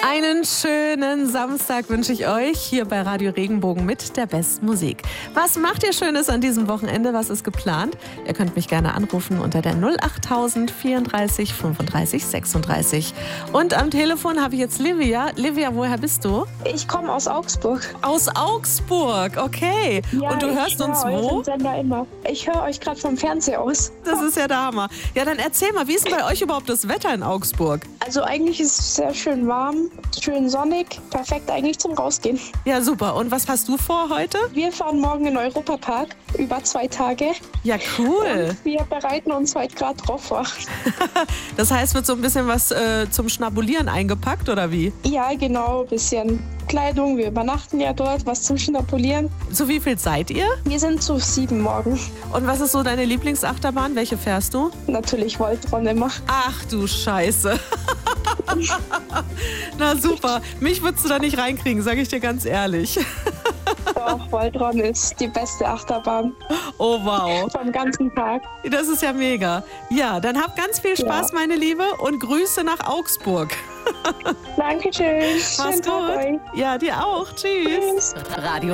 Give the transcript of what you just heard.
Einen schönen Samstag wünsche ich euch hier bei Radio Regenbogen mit der besten Musik. Was macht ihr Schönes an diesem Wochenende? Was ist geplant? Ihr könnt mich gerne anrufen unter der 08000 34 35 36. Und am Telefon habe ich jetzt Livia. Livia, woher bist du? Ich komme aus Augsburg. Aus Augsburg, okay. Ja, und du hörst uns wo? Sender immer. Ich höre euch gerade vom Fernseher aus. Das ist ja der Hammer. Ja, dann erzähl mal, wie ist denn bei euch überhaupt das Wetter in Augsburg? Also eigentlich ist es sehr schön warm, schön sonnig, perfekt eigentlich zum Rausgehen. Ja, super. Und was hast du vor heute? Wir fahren morgen in den Europapark über 2 Tage. Ja, cool. Und wir bereiten uns heute gerade drauf vor. Das heißt, wird so ein bisschen was zum Schnabulieren eingepackt, oder wie? Ja, genau, ein bisschen Kleidung. Wir übernachten ja dort, was zum Schnabulieren. Zu wie viel seid ihr? Wir sind zu 7 morgen. Und was ist so deine Lieblingsachterbahn? Welche fährst du? Natürlich Voltron immer. Ach du Scheiße. Na super. Mich würdest du da nicht reinkriegen, sage ich dir ganz ehrlich. Doch, Voltron ist die beste Achterbahn. Oh wow. Vom ganzen Tag. Das ist ja mega. Ja, dann habt ganz viel Spaß, meine Liebe, und Grüße nach Augsburg. Dankeschön. Mach's gut. Ja, dir auch. Tschüss. Tschüss. Radio